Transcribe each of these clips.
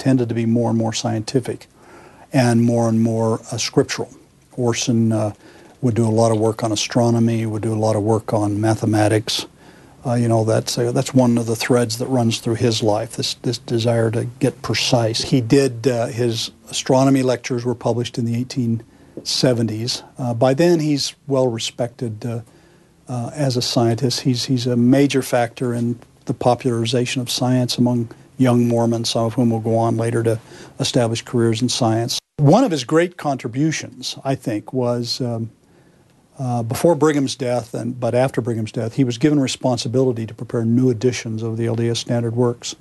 tended to be more and more scientific and more scriptural. Orson would do a lot of work on astronomy, would do a lot of work on mathematics. That's one of the threads that runs through his life, this desire to get precise. He did, his astronomy lectures were published in the 1870s. By then, he's well respected as a scientist. He's a major factor in the popularization of science among young Mormons, some of whom will go on later to establish careers in science. One of his great contributions, I think, was before Brigham's death, but after Brigham's death, he was given responsibility to prepare new editions of the LDS Standard Works.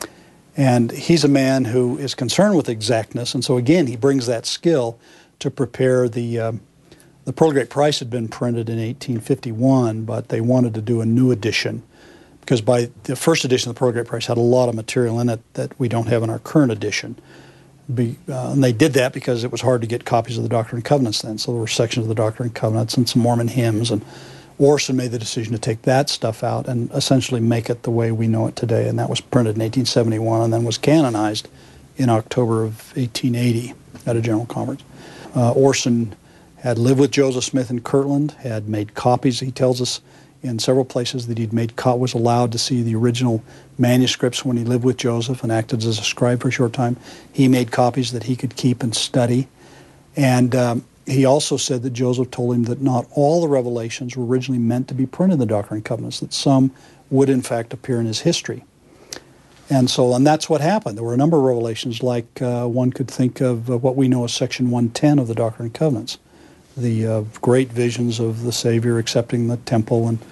And he's a man who is concerned with exactness, and so again, he brings that skill to prepare the Pearl of Great Price had been printed in 1851, but they wanted to do a new edition, because by the first edition of the Pearl of Great Price had a lot of material in it that we don't have in our current edition. And they did that because it was hard to get copies of the Doctrine and Covenants then, so there were sections of the Doctrine and Covenants and some Mormon hymns, and Orson made the decision to take that stuff out and essentially make it the way we know it today, and that was printed in 1871 and then was canonized in October of 1880 at a general conference. Orson had lived with Joseph Smith in Kirtland, had made copies, he tells us in several places that he'd was allowed to see the original manuscripts when he lived with Joseph and acted as a scribe for a short time. He made copies that he could keep and study. And he also said that Joseph told him that not all the revelations were originally meant to be printed in the Doctrine and Covenants, that some would in fact appear in his history. And that's what happened. There were a number of revelations, like one could think of what we know as Section 110 of the Doctrine and Covenants, the great visions of the Savior accepting the temple and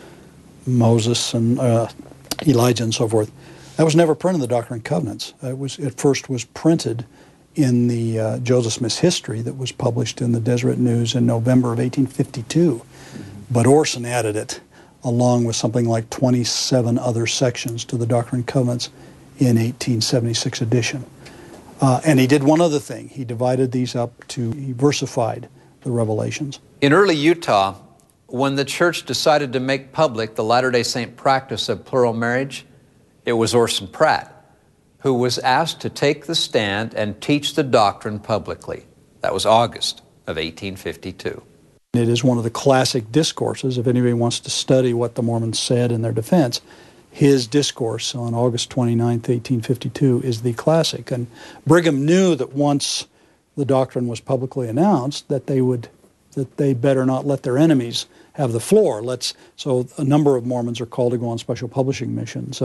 Moses and Elijah and so forth. That was never printed in the Doctrine and Covenants. It first was printed in the Joseph Smith's history that was published in the Deseret News in November of 1852. But Orson added it along with something like 27 other sections to the Doctrine and Covenants in 1876 edition. And he did one other thing. He divided these up he versified the revelations. In early Utah, when the church decided to make public the Latter-day Saint practice of plural marriage, it was Orson Pratt who was asked to take the stand and teach the doctrine publicly. That was August of 1852. It is one of the classic discourses. If anybody wants to study what the Mormons said in their defense, his discourse on August 29th, 1852 is the classic. And Brigham knew that once the doctrine was publicly announced, that they better not let their enemies have the floor. So a number of Mormons are called to go on special publishing missions.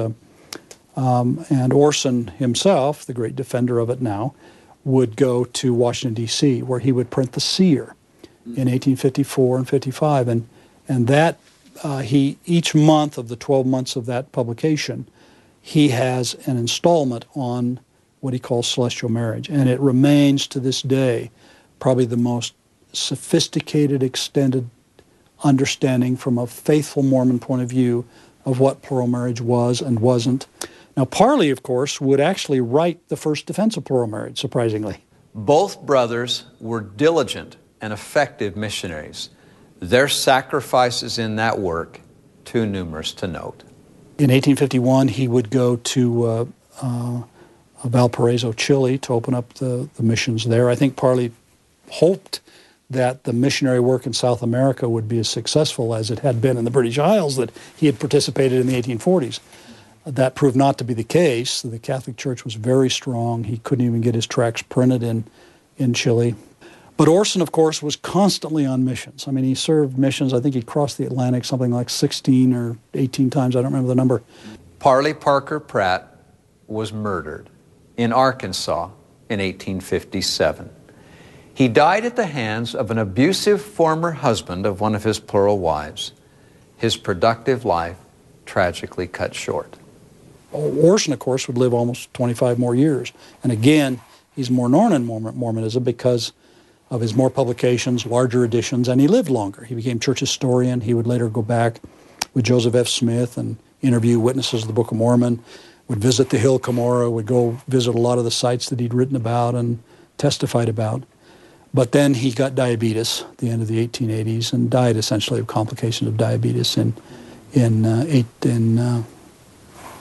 And Orson himself, the great defender of it now, would go to Washington, D.C., where he would print the Seer in 1854 and 55. And that each month of the 12 months of that publication, he has an installment on what he calls celestial marriage. And it remains to this day probably the most sophisticated, extended understanding from a faithful Mormon point of view of what plural marriage was and wasn't. Now, Parley, of course, would actually write the first defense of plural marriage, surprisingly. Both brothers were diligent and effective missionaries. Their sacrifices in that work, too numerous to note. In 1851, he would go to Valparaiso, Chile, to open up the missions there. I think Parley hoped that the missionary work in South America would be as successful as it had been in the British Isles that he had participated in the 1840s. That proved not to be the case. The Catholic Church was very strong. He couldn't even get his tracts printed in Chile. But Orson, of course, was constantly on missions. I mean, he served missions. I think he crossed the Atlantic something like 16 or 18 times. I don't remember the number. Parley Parker Pratt was murdered in Arkansas in 1857. He died at the hands of an abusive former husband of one of his plural wives. His productive life tragically cut short. Orson, of course, would live almost 25 more years. And again, he's more known in Mormonism because of his more publications, larger editions, and he lived longer. He became church historian. He would later go back with Joseph F. Smith and interview witnesses of the Book of Mormon, would visit the Hill Cumorah, would go visit a lot of the sites that he'd written about and testified about. But then he got diabetes at the end of the 1880s and died essentially of complications of diabetes in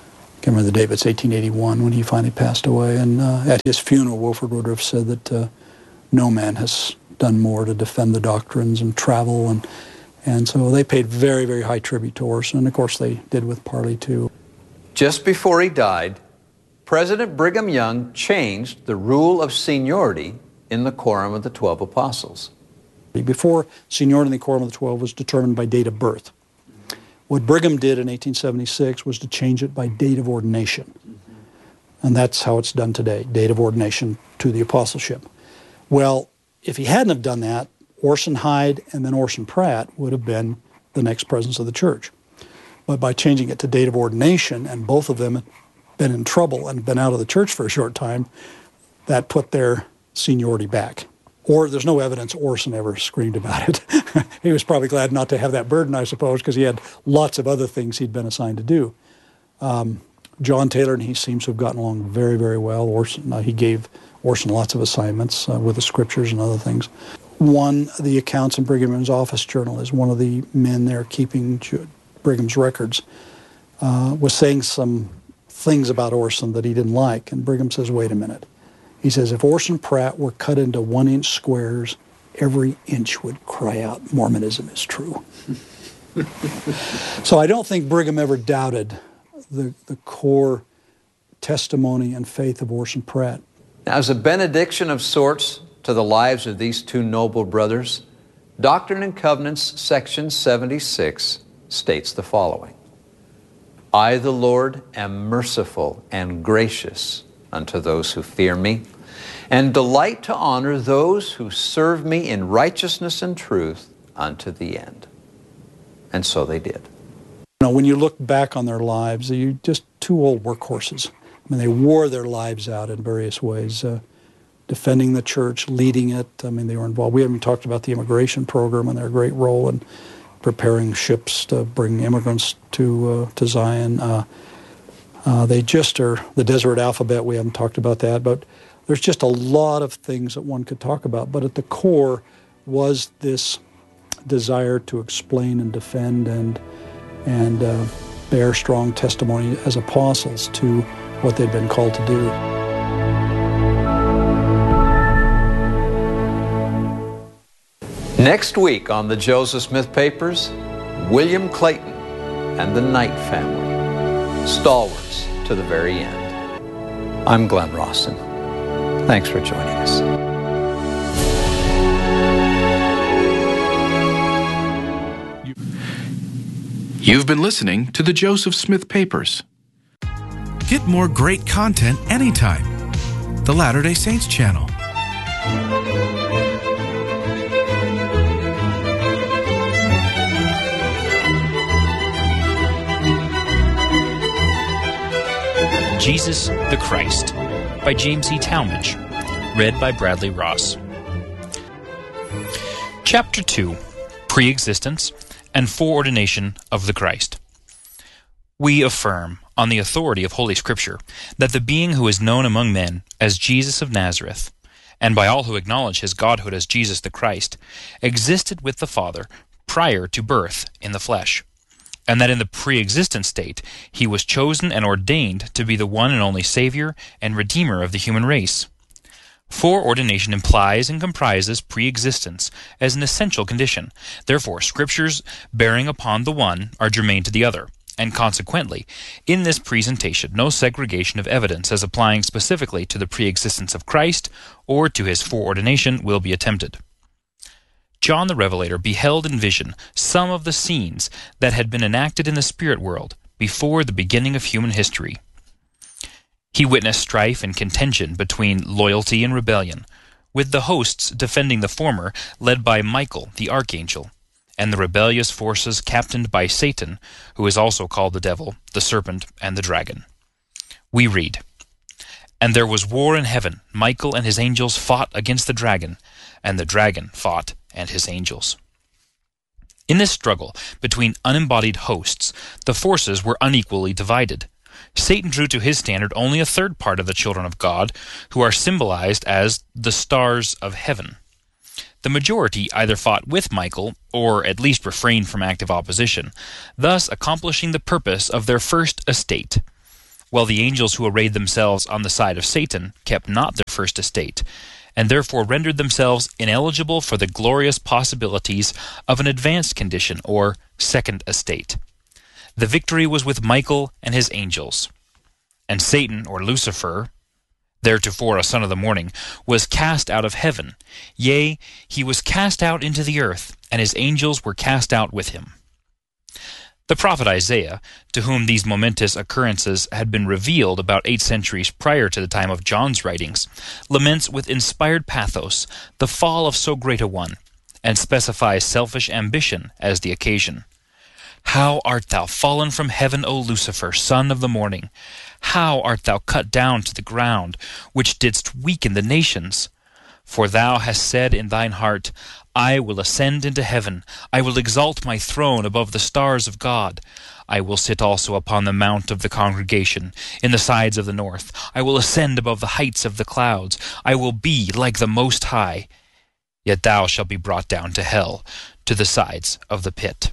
can't remember the date, but it's 1881 when he finally passed away. And at his funeral, Wilford Woodruff said that no man has done more to defend the doctrines and travel. And so they paid very, very high tribute to Orson. And of course, they did with Parley, too. Just before he died, President Brigham Young changed the rule of seniority in the Quorum of the 12 Apostles. Before, seniority in the Quorum of the 12 was determined by date of birth. What Brigham did in 1876 was to change it by date of ordination. And that's how it's done today, date of ordination to the apostleship. Well, if he hadn't have done that, Orson Hyde and then Orson Pratt would have been the next presidents of the church. But by changing it to date of ordination, and both of them had been in trouble and been out of the church for a short time, that put their seniority back. Or there's no evidence Orson ever screamed about it. He was probably glad not to have that burden, I suppose, because he had lots of other things he'd been assigned to do. John Taylor and he seems to have gotten along very, very well. Orson, he gave Orson lots of assignments with the scriptures and other things. The accounts in Brigham Young's office journal is one of the men there keeping Brigham's records, was saying some things about Orson that he didn't like. And Brigham says, wait a minute. He says, if Orson Pratt were cut into 1-inch squares, every inch would cry out, Mormonism is true. So I don't think Brigham ever doubted the core testimony and faith of Orson Pratt. Now, as a benediction of sorts to the lives of these two noble brothers, Doctrine and Covenants, section 76, states the following: I, the Lord, am merciful and gracious unto those who fear me, and delight to honor those who serve me in righteousness and truth unto the end. And so they did. You know, when you look back on their lives, they're just two old workhorses. I mean, they wore their lives out in various ways, defending the church, leading it. I mean, they were involved. We haven't talked about the immigration program and their great role in preparing ships to bring immigrants to Zion. They just are the Deseret Alphabet. We haven't talked about that, but there's just a lot of things that one could talk about. But at the core was this desire to explain and defend and bear strong testimony as apostles to what they'd been called to do. Next week on the Joseph Smith Papers, William Clayton and the Knight family, stalwarts to the very end. I'm Glenn Rawson. Thanks for joining us. You've been listening to the Joseph Smith Papers. Get more great content anytime. The Latter-day Saints channel. Jesus the Christ by James E. Talmage. Read by Bradley Ross. Chapter 2. Pre-existence and foreordination of the Christ. We affirm, on the authority of Holy Scripture, that the being who is known among men as Jesus of Nazareth, and by all who acknowledge his godhood as Jesus the Christ, existed with the Father prior to birth in the flesh, and that in the pre-existent state he was chosen and ordained to be the one and only Savior and Redeemer of the human race. Foreordination implies and comprises pre-existence as an essential condition. Therefore, scriptures bearing upon the one are germane to the other, and consequently, in this presentation, no segregation of evidence as applying specifically to the pre-existence of Christ or to his foreordination will be attempted. John the Revelator beheld in vision some of the scenes that had been enacted in the spirit world before the beginning of human history. He witnessed strife and contention between loyalty and rebellion, with the hosts defending the former led by Michael the archangel, and the rebellious forces captained by Satan, who is also called the devil, the serpent, and the dragon. We read, And there was war in heaven. Michael and his angels fought against the dragon, and the dragon fought and his angels. In this struggle between unembodied hosts, the forces were unequally divided. Satan drew to his standard only a third part of the children of God, who are symbolized as the stars of heaven. The majority either fought with Michael, or at least refrained from active opposition, thus accomplishing the purpose of their first estate. while the angels who arrayed themselves on the side of Satan kept not their first estate, and therefore rendered themselves ineligible for the glorious possibilities of an advanced condition, or second estate. The victory was with Michael and his angels. And Satan, or Lucifer, theretofore a son of the morning, was cast out of heaven. Yea, he was cast out into the earth, and his angels were cast out with him. The prophet Isaiah, to whom these momentous occurrences had been revealed about 8 centuries prior to the time of John's writings, laments with inspired pathos the fall of so great a one, and specifies selfish ambition as the occasion. How art thou fallen from heaven, O Lucifer, son of the morning? How art thou cut down to the ground, which didst weaken the nations? For thou hast said in thine heart, I will ascend into heaven, I will exalt my throne above the stars of God. I will sit also upon the mount of the congregation, in the sides of the north. I will ascend above the heights of the clouds. I will be like the Most High. Yet thou shalt be brought down to hell, to the sides of the pit.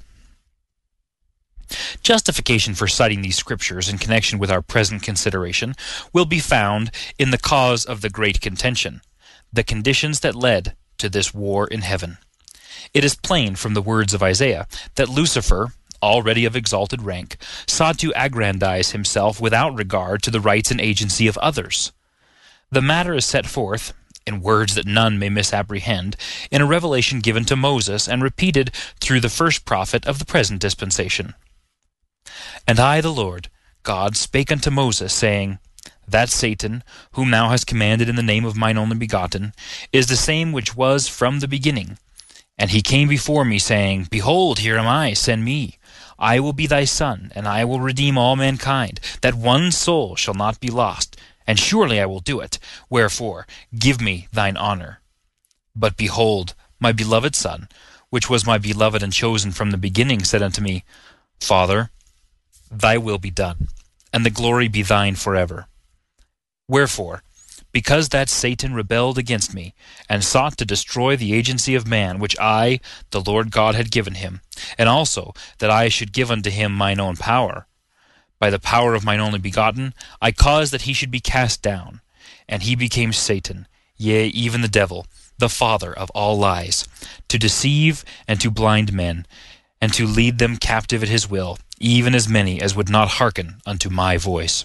Justification for citing these scriptures in connection with our present consideration will be found in the cause of the great contention, the conditions that led to this war in heaven. It is plain from the words of Isaiah that Lucifer, already of exalted rank, sought to aggrandize himself without regard to the rights and agency of others. The matter is set forth, in words that none may misapprehend, in a revelation given to Moses and repeated through the first prophet of the present dispensation. And I, the Lord, God, spake unto Moses, saying, That Satan, whom thou hast commanded in the name of mine only begotten, is the same which was from the beginning. And he came before me, saying, Behold, here am I, send me. I will be thy son, and I will redeem all mankind, that one soul shall not be lost. And surely I will do it. Wherefore, give me thine honor. But behold, my beloved son, which was my beloved and chosen from the beginning, said unto me, Father, thy will be done, and the glory be thine forever. Wherefore, because that Satan rebelled against me, and sought to destroy the agency of man, which I, the Lord God, had given him, and also that I should give unto him mine own power, by the power of mine only begotten, I caused that he should be cast down, and he became Satan, yea, even the devil, the father of all lies, to deceive and to blind men, and to lead them captive at his will, even as many as would not hearken unto my voice.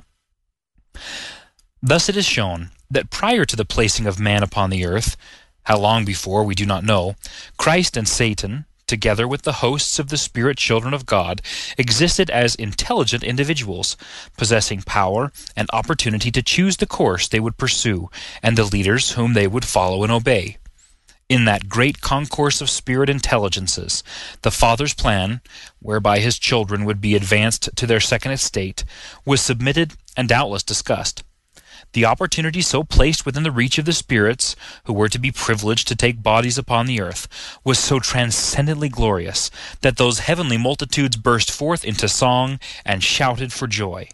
Thus it is shown that prior to the placing of man upon the earth, how long before we do not know, Christ and Satan, together with the hosts of the spirit children of God, existed as intelligent individuals, possessing power and opportunity to choose the course they would pursue and the leaders whom they would follow and obey. In that great concourse of spirit intelligences, the Father's plan, whereby his children would be advanced to their second estate, was submitted and doubtless discussed. The opportunity so placed within the reach of the spirits, who were to be privileged to take bodies upon the earth, was so transcendently glorious that those heavenly multitudes burst forth into song and shouted for joy.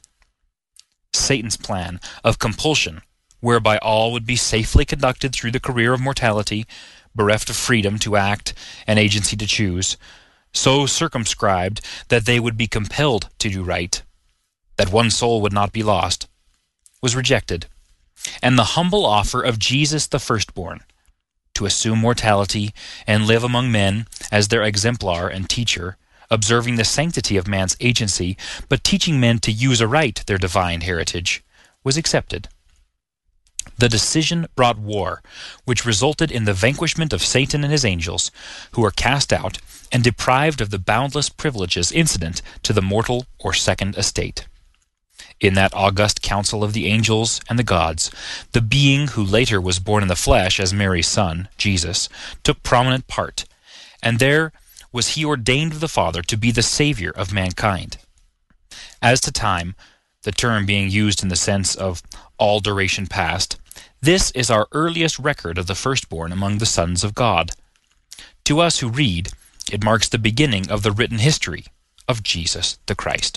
Satan's plan of compulsion, whereby all would be safely conducted through the career of mortality, bereft of freedom to act and agency to choose, so circumscribed that they would be compelled to do right, that one soul would not be lost, was rejected, and the humble offer of Jesus the firstborn, to assume mortality and live among men as their exemplar and teacher, observing the sanctity of man's agency, but teaching men to use aright their divine heritage, was accepted. The decision brought war, which resulted in the vanquishment of Satan and his angels, who were cast out and deprived of the boundless privileges incident to the mortal or second estate. In that august council of the angels and the gods, the being who later was born in the flesh as Mary's son, Jesus, took prominent part, and there was he ordained of the Father to be the Savior of mankind. As to time, the term being used in the sense of all duration past, this is our earliest record of the firstborn among the sons of God. To us who read, it marks the beginning of the written history of Jesus the Christ.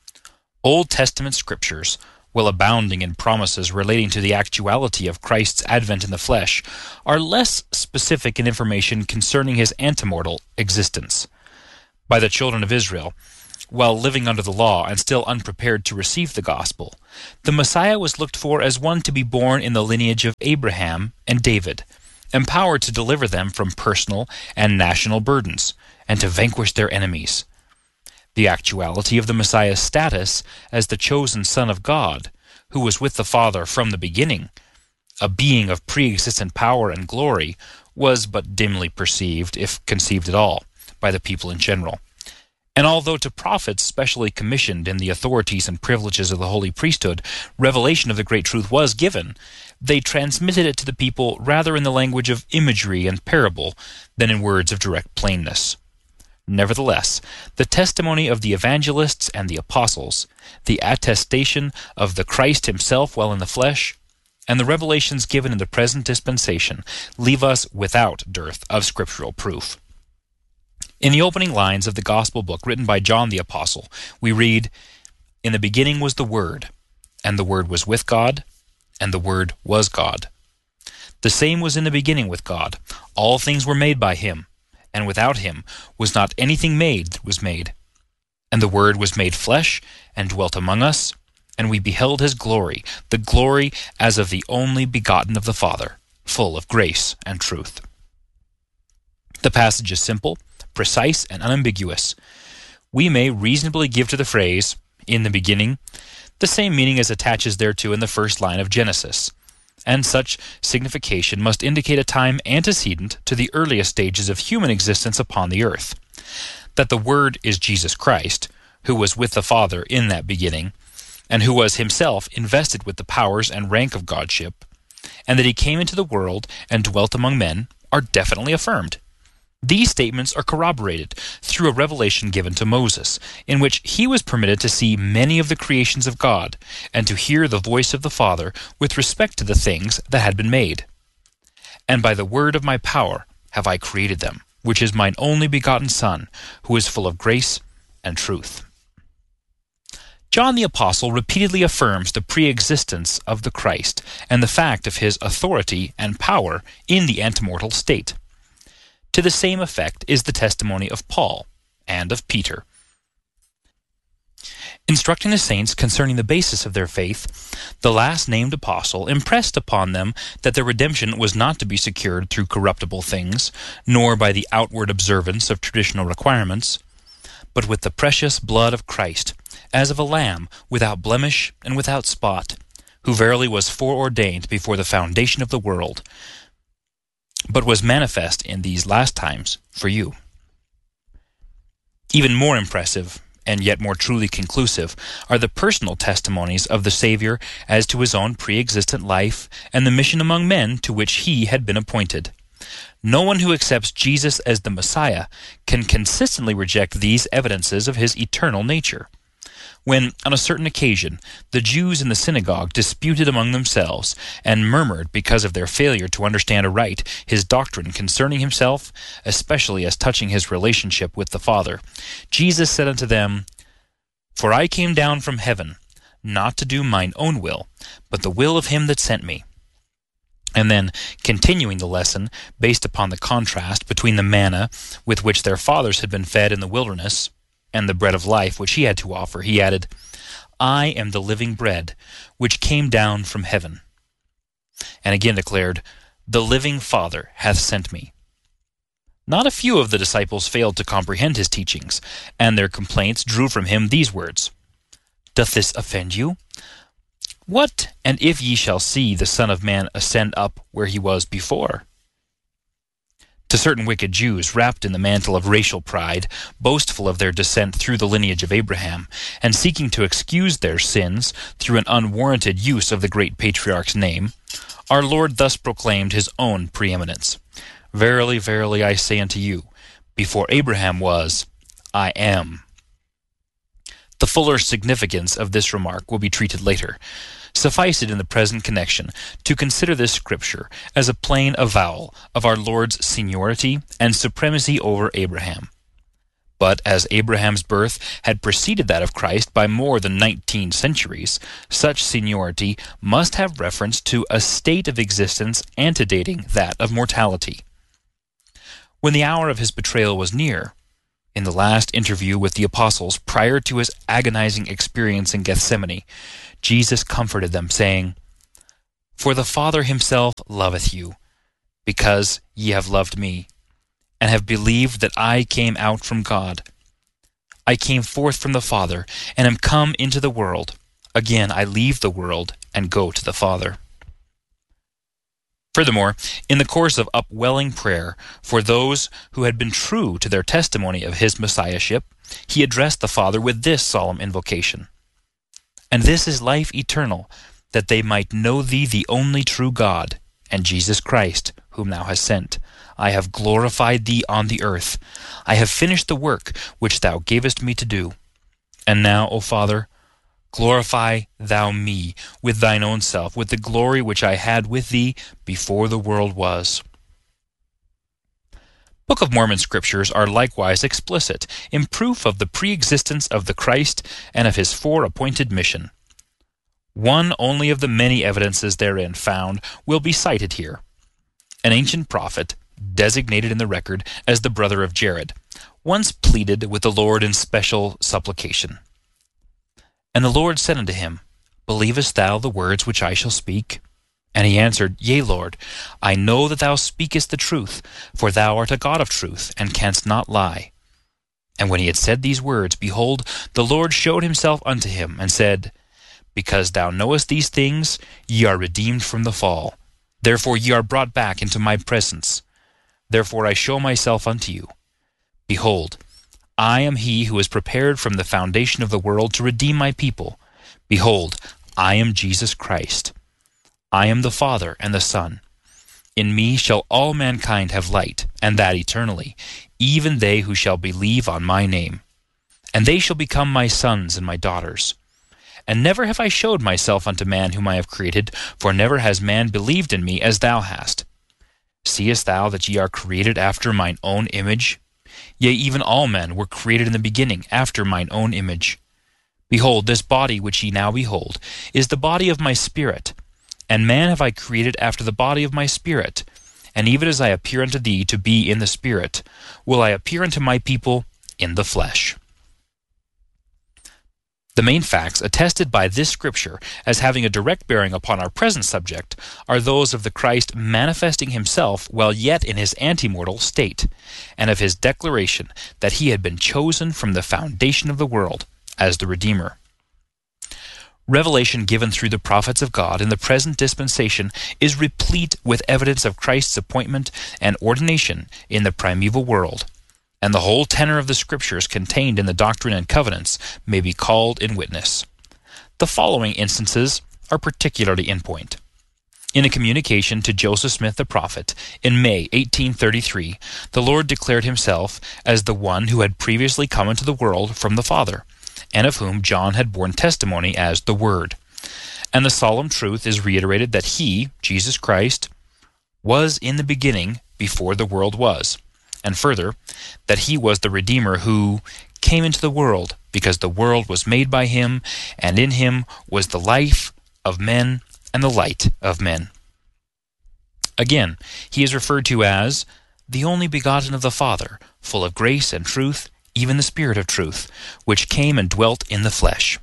Old Testament scriptures, while abounding in promises relating to the actuality of Christ's advent in the flesh, are less specific in information concerning his antemortal existence. By the children of Israel, while living under the law and still unprepared to receive the gospel, the Messiah was looked for as one to be born in the lineage of Abraham and David, empowered to deliver them from personal and national burdens, and to vanquish their enemies. The actuality of the Messiah's status as the chosen Son of God, who was with the Father from the beginning, a being of pre-existent power and glory, was but dimly perceived, if conceived at all, by the people in general. And although to prophets specially commissioned in the authorities and privileges of the holy priesthood, revelation of the great truth was given, they transmitted it to the people rather in the language of imagery and parable than in words of direct plainness. Nevertheless, the testimony of the evangelists and the apostles, the attestation of the Christ himself while in the flesh, and the revelations given in the present dispensation leave us without dearth of scriptural proof. In the opening lines of the Gospel book written by John the Apostle, we read, "In the beginning was the Word, and the Word was with God, and the Word was God. The same was in the beginning with God. All things were made by him, and without him was not anything made that was made. And the Word was made flesh, and dwelt among us, and we beheld his glory, the glory as of the only begotten of the Father, full of grace and truth." The passage is simple, precise, and unambiguous. We may reasonably give to the phrase, "in the beginning," the same meaning as attaches thereto in the first line of Genesis, and such signification must indicate a time antecedent to the earliest stages of human existence upon the earth. That the Word is Jesus Christ, who was with the Father in that beginning, and who was himself invested with the powers and rank of godship, and that he came into the world and dwelt among men, are definitely affirmed. These statements are corroborated through a revelation given to Moses, in which he was permitted to see many of the creations of God, and to hear the voice of the Father with respect to the things that had been made. "And by the word of my power have I created them, which is mine only begotten Son, who is full of grace and truth." John the Apostle repeatedly affirms the pre-existence of the Christ and the fact of his authority and power in the antemortal state. To the same effect is the testimony of Paul and of Peter. Instructing the saints concerning the basis of their faith, the last named apostle impressed upon them that their redemption was not to be secured through corruptible things, nor by the outward observance of traditional requirements, but with the precious blood of Christ, as of a lamb without blemish and without spot, who verily was foreordained before the foundation of the world, but was manifest in these last times for you. Even more impressive, and yet more truly conclusive, are the personal testimonies of the Savior as to his own pre-existent life and the mission among men to which he had been appointed. No one who accepts Jesus as the Messiah can consistently reject these evidences of his eternal nature. When, on a certain occasion, the Jews in the synagogue disputed among themselves and murmured because of their failure to understand aright his doctrine concerning himself, especially as touching his relationship with the Father, Jesus said unto them, "For I came down from heaven, not to do mine own will, but the will of him that sent me." And then, continuing the lesson based upon the contrast between the manna with which their fathers had been fed in the wilderness and the bread of life which he had to offer, he added, "I am the living bread which came down from heaven." And again declared, "The living Father hath sent me." Not a few of the disciples failed to comprehend his teachings, and their complaints drew from him these words, "Doth this offend you? What, and if ye shall see the Son of Man ascend up where he was before?" To certain wicked Jews, wrapped in the mantle of racial pride, boastful of their descent through the lineage of Abraham, and seeking to excuse their sins through an unwarranted use of the great patriarch's name, our Lord thus proclaimed his own preeminence. "Verily, verily, I say unto you, before Abraham was, I am." The fuller significance of this remark will be treated later. Suffice it in the present connection to consider this scripture as a plain avowal of our Lord's seniority and supremacy over Abraham. But as Abraham's birth had preceded that of Christ by more than 19 centuries, such seniority must have reference to a state of existence antedating that of mortality. When the hour of his betrayal was near, In the last interview with the apostles prior to his agonizing experience in Gethsemane, Jesus comforted them, saying, "For the Father himself loveth you, because ye have loved me, and have believed that I came out from God. I came forth from the Father, and am come into the world. Again I leave the world, and go to the Father." Furthermore, in the course of upwelling prayer for those who had been true to their testimony of his messiahship, he addressed the Father with this solemn invocation: "And this is life eternal, that they might know thee the only true God, and Jesus Christ, whom thou hast sent. I have glorified thee on the earth. I have finished the work which thou gavest me to do. And now, O Father, glorify thou me with thine own self, with the glory which I had with thee before the world was." Book of Mormon scriptures are likewise explicit in proof of the pre-existence of the Christ and of his foreappointed mission. One only of the many evidences therein found will be cited here. An ancient prophet, designated in the record as the brother of Jared, once pleaded with the Lord in special supplication. And the Lord said unto him, "Believest thou the words which I shall speak?" And he answered, "Yea, Lord, I know that thou speakest the truth, for thou art a God of truth, and canst not lie." And when he had said these words, behold, the Lord showed himself unto him, and said, "Because thou knowest these things, ye are redeemed from the fall. Therefore ye are brought back into my presence. Therefore I show myself unto you. Behold, I am he who is prepared from the foundation of the world to redeem my people. Behold, I am Jesus Christ. I am the Father and the Son. In me shall all mankind have light, and that eternally, even they who shall believe on my name. And they shall become my sons and my daughters. And never have I showed myself unto man whom I have created, for never has man believed in me as thou hast. Seest thou that ye are created after mine own image? Yea, even all men were created in the beginning after mine own image. Behold, this body which ye now behold is the body of my spirit. And man have I created after the body of my spirit. And even as I appear unto thee to be in the spirit, will I appear unto my people in the flesh. The main facts attested by this scripture as having a direct bearing upon our present subject are those of the Christ manifesting himself while yet in his antemortal state, and of his declaration that he had been chosen from the foundation of the world as the Redeemer. Revelation given through the prophets of God in the present dispensation is replete with evidence of Christ's appointment and ordination in the primeval world, and the whole tenor of the Scriptures contained in the Doctrine and Covenants may be called in witness. The following instances are particularly in point. In a communication to Joseph Smith the prophet in May 1833, the Lord declared himself as the one who had previously come into the world from the Father, and of whom John had borne testimony as the Word. And the solemn truth is reiterated that he, Jesus Christ, was in the beginning before the world was, and further, that he was the Redeemer who came into the world because the world was made by him, and in him was the life of men and the light of men. Again, he is referred to as the only begotten of the Father, full of grace and truth, even the Spirit of truth, which came and dwelt in the flesh.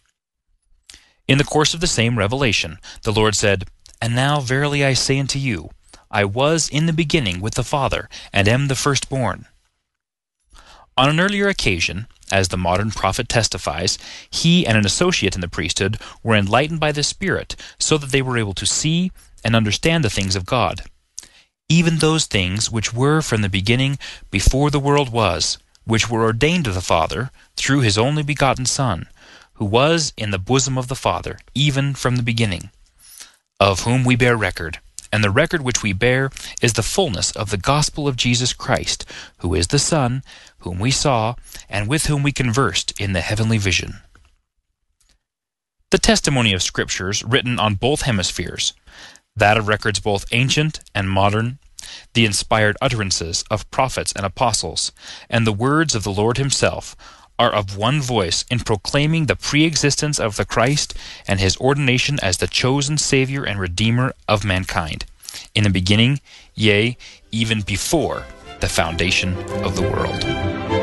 In the course of the same revelation, the Lord said, "And now verily I say unto you, I was in the beginning with the Father, and am the firstborn." On an earlier occasion, as the modern prophet testifies, he and an associate in the priesthood were enlightened by the Spirit, so that they were able to see and understand the things of God, even those things which were from the beginning before the world was, which were ordained of the Father through his only begotten Son, who was in the bosom of the Father, even from the beginning, of whom we bear record. And the record which we bear is the fullness of the gospel of Jesus Christ, who is the Son, whom we saw, and with whom we conversed in the heavenly vision. The testimony of Scriptures written on both hemispheres, that of records both ancient and modern, the inspired utterances of prophets and apostles, and the words of the Lord himself, are of one voice in proclaiming the pre-existence of the Christ and his ordination as the chosen Savior and Redeemer of mankind, in the beginning, yea, even before the foundation of the world.